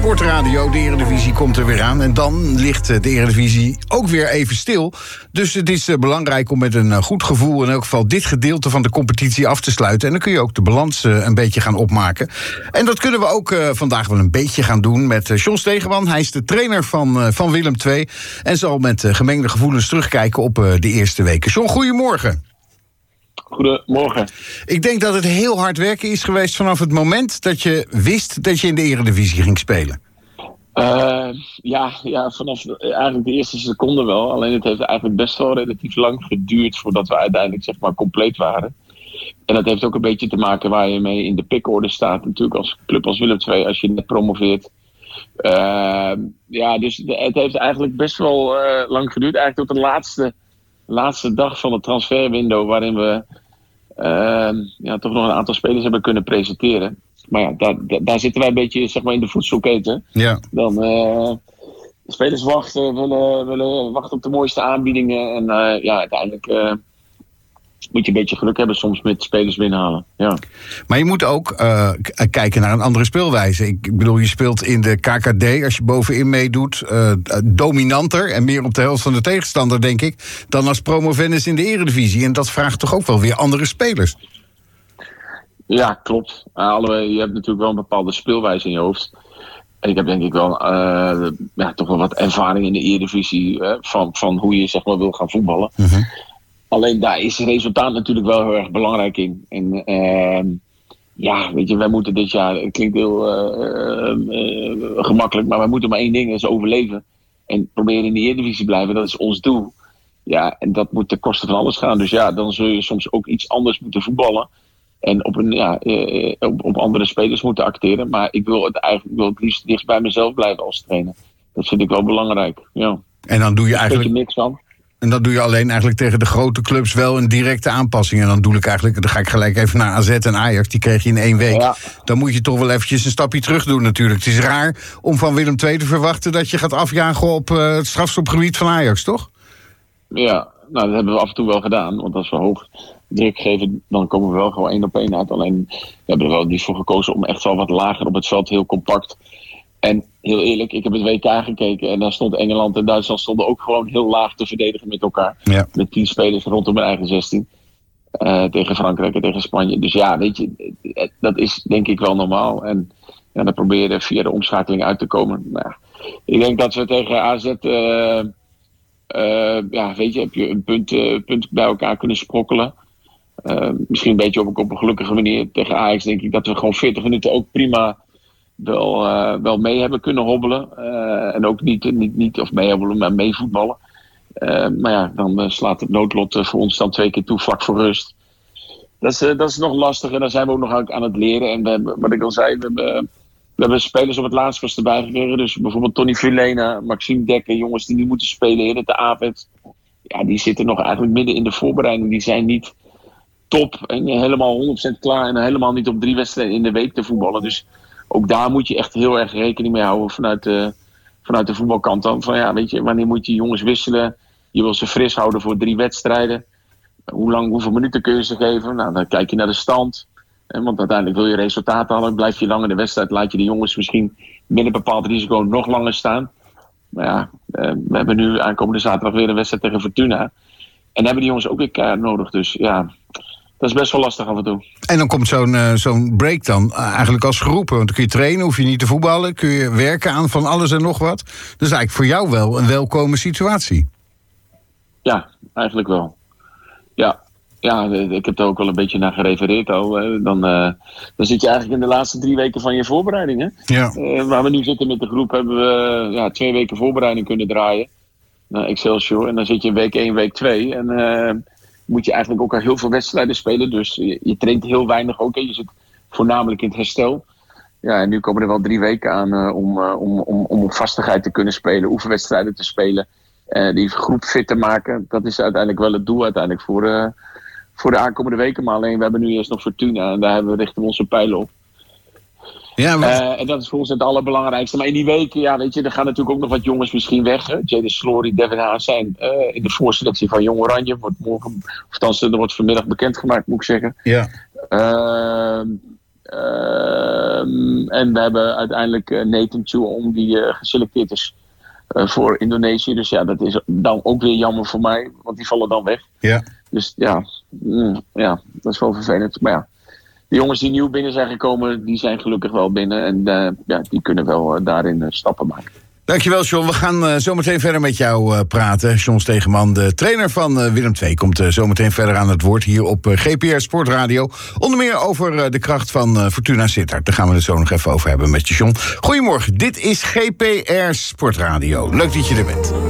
Sportradio, de Eredivisie komt er weer aan. En dan ligt de Eredivisie ook weer even stil. Dus het is belangrijk om met een goed gevoel in elk geval dit gedeelte van de competitie af te sluiten. En dan kun je ook de balans een beetje gaan opmaken. En dat kunnen we ook vandaag wel een beetje gaan doen met John Stegeman. Hij is de trainer van Willem II en zal met gemengde gevoelens terugkijken op de eerste weken. John, goedemorgen. Goedemorgen. Ik denk dat het heel hard werken is geweest vanaf het moment dat je wist dat je in de Eredivisie ging spelen. Ja, vanaf eigenlijk de eerste seconde wel. Alleen het heeft eigenlijk best wel relatief lang geduurd voordat we uiteindelijk zeg maar compleet waren. En dat heeft ook een beetje te maken waar je mee in de pickorde staat. Natuurlijk als club als Willem II, als je net promoveert. Dus het heeft eigenlijk best wel lang geduurd. Eigenlijk tot de laatste dag van het transferwindow waarin we toch nog een aantal spelers hebben kunnen presenteren. Maar ja, daar zitten wij een beetje zeg maar in de voedselketen. Ja. Dan spelers willen wachten op de mooiste aanbiedingen. En uiteindelijk moet je een beetje geluk hebben soms met spelers binnenhalen. Ja. Maar je moet ook kijken naar een andere speelwijze. Ik bedoel, je speelt in de KKD, als je bovenin meedoet, dominanter en meer op de helft van de tegenstander, denk ik, dan als promovendus in de Eredivisie. En dat vraagt toch ook wel weer andere spelers? Ja, klopt. Je hebt natuurlijk wel een bepaalde speelwijze in je hoofd. En ik heb denk ik wel toch wel wat ervaring in de Eredivisie van hoe je zeg maar wil gaan voetballen. Mm-hmm. Alleen daar is het resultaat natuurlijk wel heel erg belangrijk in. En weet je, wij moeten dit jaar, het klinkt heel gemakkelijk, maar wij moeten maar één ding, dat is overleven. En proberen in de Eredivisie blijven, dat is ons doel. Ja, en dat moet ten koste van alles gaan. Dus ja, dan zul je soms ook iets anders moeten voetballen. En op andere spelers moeten acteren. Maar ik wil het liefst dichtst bij mezelf blijven als trainer. Dat vind ik wel belangrijk, ja. En dan doe je eigenlijk niks van. En dat doe je alleen eigenlijk tegen de grote clubs wel een directe aanpassing. En dan ga ik gelijk even naar AZ en Ajax. Die kreeg je in 1 week. Ja. Dan moet je toch wel eventjes een stapje terug doen natuurlijk. Het is raar om van Willem II te verwachten dat je gaat afjagen op het strafschopgebied van Ajax, toch? Ja, nou dat hebben we af en toe wel gedaan. Want als we hoog druk geven, dan komen we wel gewoon 1-op-1 uit. Alleen we hebben er wel niet voor gekozen om echt wel wat lager op het veld, heel compact. En heel eerlijk, ik heb het WK gekeken en daar stond Engeland en Duitsland stonden ook gewoon heel laag te verdedigen met elkaar. Ja. Met 10 spelers rondom hun eigen 16. Tegen Frankrijk en tegen Spanje. Dus ja, weet je, dat is denk ik wel normaal. En dan probeer je via de omschakeling uit te komen. Nou, ik denk dat we tegen AZ, heb je een punt bij elkaar kunnen sprokkelen. Misschien een beetje op een gelukkige manier. Tegen Ajax denk ik dat we gewoon 40 minuten ook prima wel mee hebben kunnen hobbelen. En ook niet of mee hobbelen, maar mee voetballen. Maar ja, dan slaat het noodlot voor ons dan 2 keer toe vlak voor rust. Dat is nog lastig en daar zijn we ook nog aan het leren. En we hebben, wat ik al zei, we hebben spelers op het laatst erbij gekregen. Dus bijvoorbeeld Tony Vilena, Maxime Dekker, jongens die nu moeten spelen in de avond. Ja, die zitten nog eigenlijk midden in de voorbereiding. Die zijn niet top en helemaal 100% klaar en helemaal niet op 3 wedstrijden in de week te voetballen. Dus ook daar moet je echt heel erg rekening mee houden vanuit de voetbalkant dan. Van ja, weet je, wanneer moet je jongens wisselen? Je wil ze fris houden voor 3 wedstrijden. Hoeveel minuten kun je ze geven? Nou, dan kijk je naar de stand. Want uiteindelijk wil je resultaten halen. Blijf je lang in de wedstrijd, laat je de jongens misschien met een bepaald risico nog langer staan. Maar ja, we hebben nu aankomende zaterdag weer een wedstrijd tegen Fortuna. En hebben die jongens ook weer keihard nodig. Dus ja, dat is best wel lastig af en toe. En dan komt zo'n break dan eigenlijk als geroepen. Want dan kun je trainen, hoef je niet te voetballen. Kun je werken aan van alles en nog wat. Dat is eigenlijk voor jou wel een welkome situatie. Ja, eigenlijk wel. Ja, ik heb er ook wel een beetje naar gerefereerd al. Dan zit je eigenlijk in de laatste 3 weken van je voorbereiding. Hè? Ja. Waar we nu zitten met de groep hebben we 2 weken voorbereiding kunnen draaien. Naar Excelsior. En dan zit je in week 1, week 2. En moet je eigenlijk ook al heel veel wedstrijden spelen. Dus je traint heel weinig ook. Hè? Je zit voornamelijk in het herstel. Ja, en nu komen er wel 3 weken aan om op vastigheid te kunnen spelen. Oefenwedstrijden te spelen. Die groep fit te maken. Dat is uiteindelijk wel het doel uiteindelijk voor de aankomende weken. Maar alleen, we hebben nu eerst nog Fortuna. En daar richten we onze pijlen op. Ja, maar... en dat is voor ons het allerbelangrijkste. Maar in die weken, ja, weet je, er gaan natuurlijk ook nog wat jongens misschien weg. Jadon Slory, Devin Haas zijn in de voorselectie van Jong Oranje. Wordt morgen, of althans, er wordt vanmiddag bekendgemaakt, moet ik zeggen. Ja. En we hebben uiteindelijk Nathan Chuong die geselecteerd is voor Indonesië. Dus ja, dat is dan ook weer jammer voor mij, want die vallen dan weg. Ja. Dus ja, dat is wel vervelend. Maar ja, de jongens die nieuw binnen zijn gekomen, die zijn gelukkig wel binnen. En die kunnen wel daarin stappen maken. Dankjewel, John. We gaan zo meteen verder met jou praten. John Stegeman, de trainer van Willem II, komt zo meteen verder aan het woord hier op GPR Sportradio. Onder meer over de kracht van Fortuna Sittard. Daar gaan we het zo nog even over hebben met je, John. Goedemorgen, dit is GPR Sportradio. Leuk dat je er bent.